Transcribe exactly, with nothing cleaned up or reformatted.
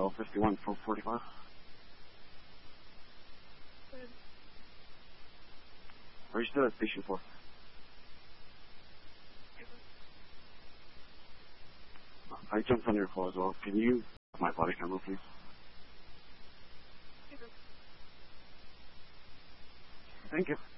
L fifty-one four forty-five. Are you still at station four? I jumped on your call as well. Can you my body camera, please? Thank you.